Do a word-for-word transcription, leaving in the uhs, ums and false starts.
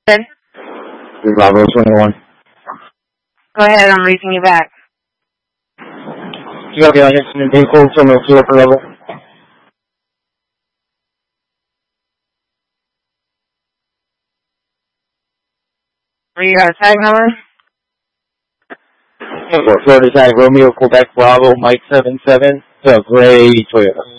Good. Bravo twenty-one. Go ahead, I'm reaching you back. You got the incident vehicle from the upper level? Where you got a tag number? Florida tag Romeo Quebec Bravo Mike seven seven. It's a gray Toyota.